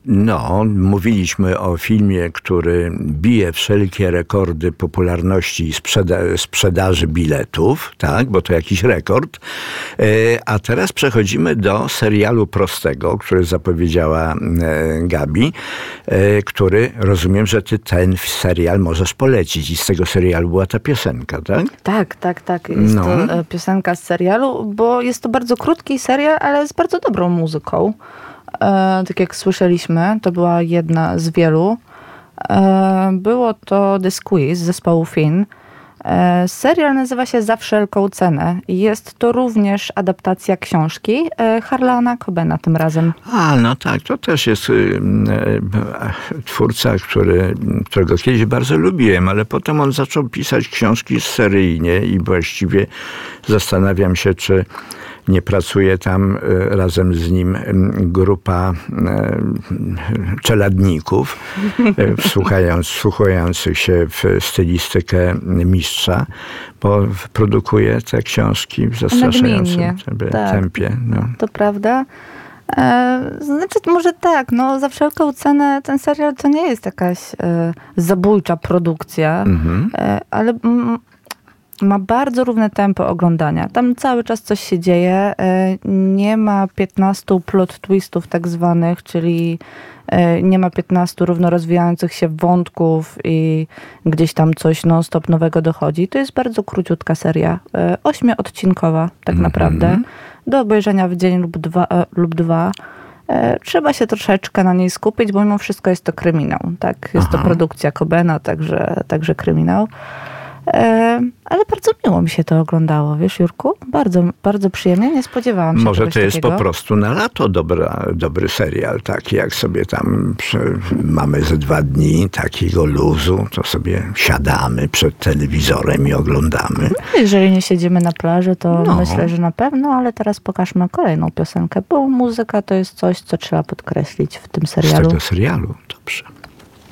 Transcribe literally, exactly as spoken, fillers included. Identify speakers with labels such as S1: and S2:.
S1: No, mówiliśmy o filmie, który bije wszelkie rekordy popularności i sprzeda- sprzedaży biletów, tak, bo to jakiś rekord. A teraz przechodzimy do serialu prostego, który zapowiedziała Gabi, który, rozumiem, że ty ten serial możesz polecić i z tego serialu była ta piosenka, tak?
S2: Tak, tak, tak. Jest no. to piosenka z serialu, bo jest to bardzo krótki serial, ale z bardzo dobrą muzyką. E, tak jak słyszeliśmy, to była jedna z wielu. E, było to The Squeeze z zespołu Finn. E, serial nazywa się Za wszelką cenę i jest to również adaptacja książki e, Harlana Cobena tym razem.
S1: A, no tak, to też jest y, y, twórca, który, którego kiedyś bardzo lubiłem, ale potem on zaczął pisać książki seryjnie i właściwie zastanawiam się, czy nie pracuje tam razem z nim grupa czeladników wsłuchujących się w stylistykę mistrza, bo produkuje te książki w zastraszającym
S2: tak,
S1: tempie. No.
S2: To prawda. E, znaczy, może tak, no za wszelką cenę ten serial to nie jest jakaś e, zabójcza produkcja, mhm. e, ale m, ma bardzo równe tempo oglądania. Tam cały czas coś się dzieje. Nie ma piętnastu plot twistów tak zwanych, czyli nie ma piętnastu równo rozwijających się wątków i gdzieś tam coś non-stop nowego dochodzi. To jest bardzo króciutka seria. Ośmioodcinkowa tak mm-hmm. naprawdę. Do obejrzenia w dzień lub dwa, lub dwa. Trzeba się troszeczkę na niej skupić, bo mimo wszystko jest to kryminał. Tak? Jest Aha. to produkcja Cobena, także, także kryminał. Ale bardzo miło mi się to oglądało, wiesz, Jurku? Bardzo, bardzo przyjemnie, nie spodziewałam się
S1: Może
S2: czegoś
S1: to jest
S2: takiego.
S1: Po prostu na lato dobra, dobry serial, taki jak sobie tam przy, mamy ze dwa dni takiego luzu, to sobie siadamy przed telewizorem i oglądamy.
S2: Jeżeli nie siedzimy na plaży, to
S1: no.
S2: myślę, że na pewno, ale teraz pokażmy kolejną piosenkę, bo muzyka to jest coś, co trzeba podkreślić w tym serialu.
S1: Z tego serialu, dobrze.